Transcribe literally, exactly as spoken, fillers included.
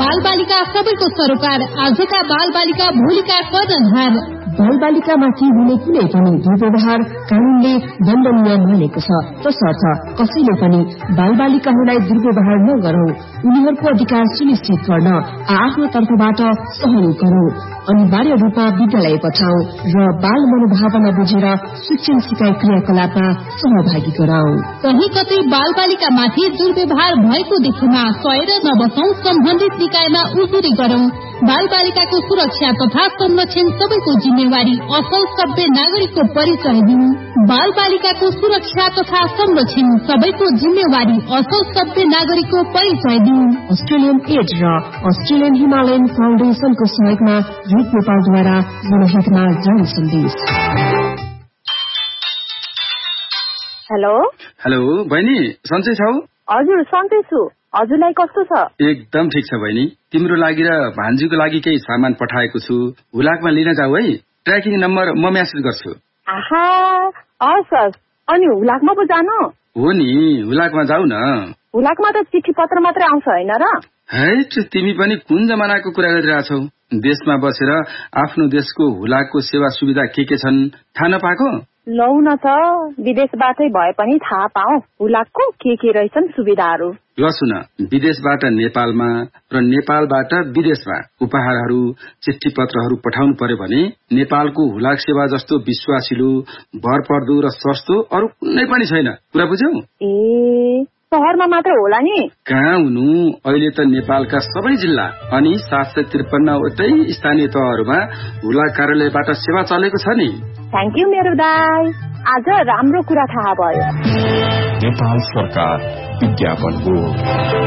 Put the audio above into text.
बाल बालिका सबैको सरोकार, आजका बाल बालिका भोलिका कर्णधार। बाल बालिकामाथि हुने कुनै पनि दुर्व्यवहार कानूनले दण्डनीय मानेको छ। तसर्थ कसैले पनि बाल बालिकाहरूलाई दुर्व्यवहार नगरौं, उनीहरूको अधिकार सुनिश्चित गर्न आफ्नो तर्फबाट सहयोग गरौं, अनिवार्य रूपमा विद्यालय पठाऊ र बाल मनोभावना बुझेर शिक्षण सिकाइ क्रियाकलापमा सहभागी गराऊ। कही कतै बाल बालिकामाथि दुर्व्यवहार भएको देखेमा सहेर नबसौं, सम्बन्धित निकायमा उजुरी गरौं। बाल बालिकाको सुरक्षा तथा संरक्षण सबैको जिम्मेवारी, असल सभ्य नागरिकको परिचय दिउँ। बाल बालिकाको सुरक्षा तथा संरक्षण सबैको जिम्मेवारी, असल सभ्य नागरिकको परिचय दिउँ। अस्ट्रेलियन एड र अस्ट्रेलियन हिमालयन फाउन्डेशनको सहयोगमा रूप नेपालद्वारा जनहितमा जारी सन्देश। हेलो हेलो बहिनी, सन्चै छौ? हजुर सन्चै छु। हजुरलाई कस्तो छ? एकदम ठिक छ बहिनी। तिम्रो लागि र भान्जीको लागि केही सामान पठाएको छु, हुलाकमा लिन जाऊ है। ट्र्याकिङ नम्बर म म्यासेज गर्छु। आहा, हस् हस्। अनि हुलाकमा पो जानु? हो नि, हुलाकमा जाऊ न। हुलाकमा त चिठी पत्र मात्रै आउँछ होइन र? हैट, तिमी पनि कुन जमानाको कुरा गरिरहेछौ? देशमा बसेर आफ्नो देशको हुलाकको सेवा सुविधा के के छन् थाहा नपाएको? लौ न त, विदेशबाटै भए पनि थाहा पाऊ हुलाकको के के रहेछन् सुविधाहरू। ल सुन, विदेशबाट नेपालमा र नेपालबाट विदेशमा उपहारहरू चिठी पत्रहरू पठाउनु पर्यो भने नेपालको हुलाक सेवा जस्तो विश्वासिलो, भरपर्दो र सस्तो अरू कुनै पनि छैन। कुरा बुझ्यौ? ए, शहरमा मात्र होला नि? कहाँ हुनु, अहिले त नेपालका सबै जिल्ला अनि सात सय त्रिपन्नवटै स्थानीय तहहरूमा हुलाक कार्यालयबाट सेवा चलेको छ नि। थ्याङ्क यू मेरो दाइ, आज राम्रो कुरा थाहा भयो। नेपाल सरकार विज्ञापन बोर्ड।